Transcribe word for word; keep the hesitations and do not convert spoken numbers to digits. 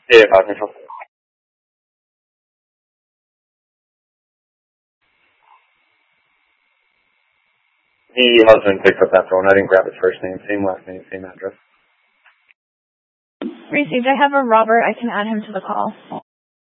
Yeah, five control. The husband picked up that phone. I didn't grab his first name. Same last name, same address. Received. I have a Robert. I can add him to the call.